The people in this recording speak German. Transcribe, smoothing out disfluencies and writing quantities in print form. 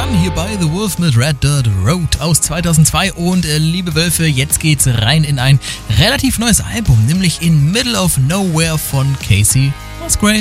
Fun hier bei The Wolf mit Red Dirt Road aus 2002 und liebe Wölfe, jetzt geht's rein in ein relativ neues Album, nämlich in Middle of Nowhere von Casey Musgrave.